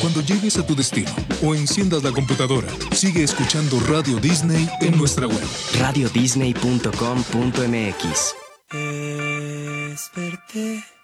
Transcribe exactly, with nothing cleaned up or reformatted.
Cuando llegues a tu destino o enciendas la computadora, sigue escuchando Radio Disney en nuestra web. radio disney punto com punto m x. Desperté